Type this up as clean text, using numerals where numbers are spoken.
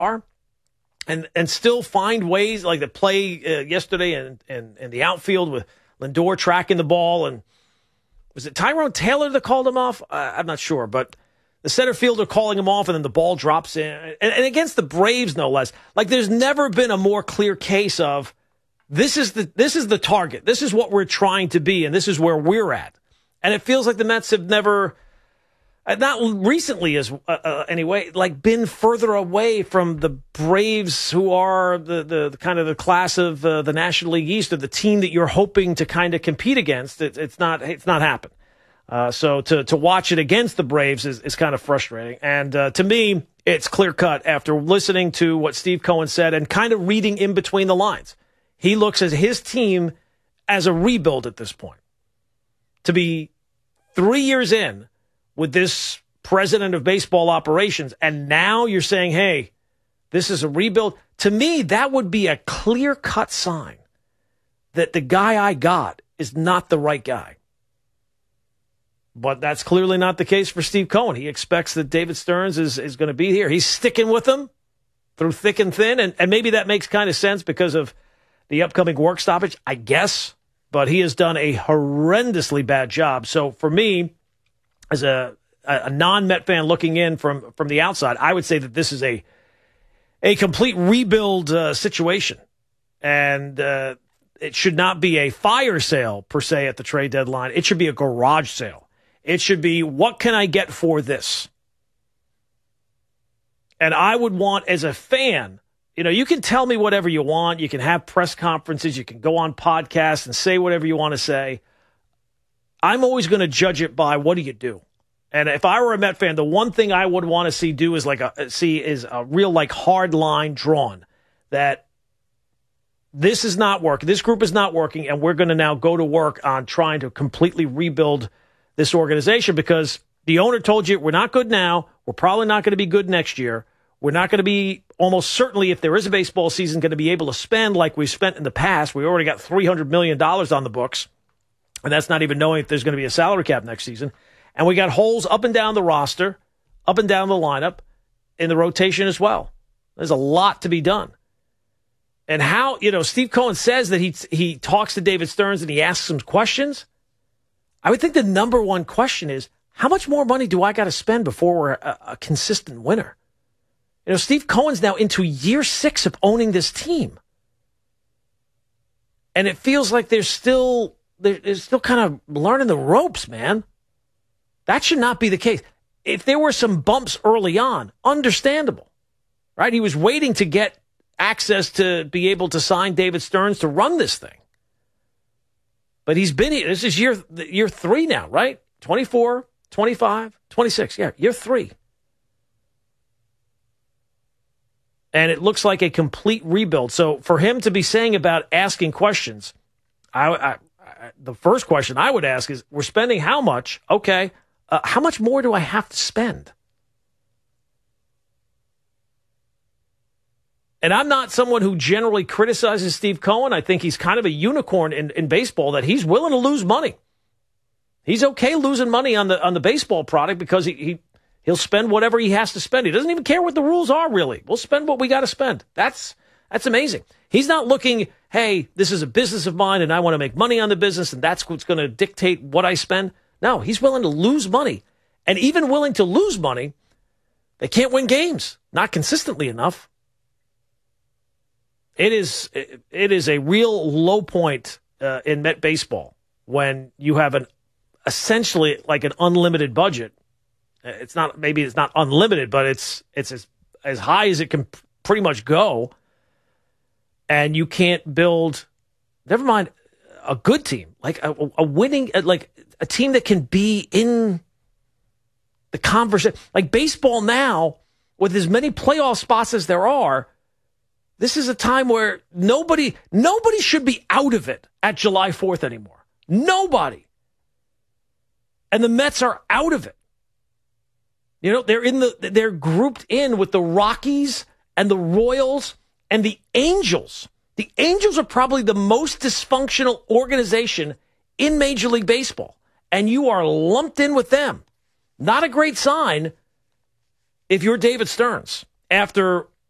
are and still find ways like the play yesterday in the outfield with Lindor tracking the ball. And was it Tyrone Taylor that called him off? I'm not sure, but the center fielder calling him off and then the ball drops in. And against the Braves, no less. Like there's never been a more clear case of this is the target. This is what we're trying to be, and this is where we're at. And it feels like the Mets have never, not recently as anyway, like been further away from the Braves, who are the kind of the class of the National League East, or the team that you're hoping to kind of compete against. It's not happened. So to watch it against the Braves is kind of frustrating. And to me, it's clear cut after listening to what Steve Cohen said and kind of reading in between the lines. He looks at his team as a rebuild at this point. To be 3 years in with this president of baseball operations, and now you're saying, hey, this is a rebuild. To me, that would be a clear-cut sign that the guy I got is not the right guy. But that's clearly not the case for Steve Cohen. He expects that David Stearns is going to be here. He's sticking with him through thick and thin, and maybe that makes kind of sense because of the upcoming work stoppage, I guess. But he has done a horrendously bad job. So for me, as a non-Met fan looking in from the outside, I would say that this is a complete rebuild situation. And it should not be a fire sale, per se, at the trade deadline. It should be a garage sale. It should be, what can I get for this? And I would want, as a fan, you can tell me whatever you want. You can have press conferences. You can go on podcasts and say whatever you want to say. I'm always going to judge it by, what do you do? And if I were a Met fan, the one thing I would want to see is a real hard line drawn that this is not working. This group is not working, and we're going to now go to work on trying to completely rebuild this organization, because the owner told you we're not good now. We're probably not going to be good next year. We're not going to be, almost certainly, if there is a baseball season, going to be able to spend like we've spent in the past. We already got $300 million on the books, and that's not even knowing if there's going to be a salary cap next season. And we got holes up and down the roster, up and down the lineup, in the rotation as well. There's a lot to be done. And how, Steve Cohen says that he talks to David Stearns and he asks him questions. I would think the number one question is, how much more money do I got to spend before we're a consistent winner? Steve Cohen's now into year 6 of owning this team. And it feels like they're still kind of learning the ropes, man. That should not be the case. If there were some bumps early on, understandable, right? He was waiting to get access to be able to sign David Stearns to run this thing. But he's been here. This is year 3 now, right? 24, 25, 26. Yeah, year 3. And it looks like a complete rebuild. So for him to be saying about asking questions, the first question I would ask is, we're spending how much? Okay. How much more do I have to spend? And I'm not someone who generally criticizes Steve Cohen. I think he's kind of a unicorn in baseball, that he's willing to lose money. He's okay losing money on the baseball product, because he'll spend whatever he has to spend. He doesn't even care what the rules are, really. We'll spend what we got to spend. That's amazing. He's not looking, hey, this is a business of mine and I want to make money on the business and that's what's going to dictate what I spend. No, he's willing to lose money. And even willing to lose money, they can't win games. Not consistently enough. It is a real low point in Met baseball when you have essentially like an unlimited budget. It's not unlimited, but it's as high as it can pretty much go. And you can't build, never mind a good team, like a winning, like a team that can be in the conversation. Like baseball now, with as many playoff spots as there are, this is a time where nobody should be out of it at July 4th anymore. Nobody. And the Mets are out of it. They're grouped in with the Rockies and the Royals and the Angels. The Angels are probably the most dysfunctional organization in Major League Baseball. And you are lumped in with them. Not a great sign if you're David Stearns after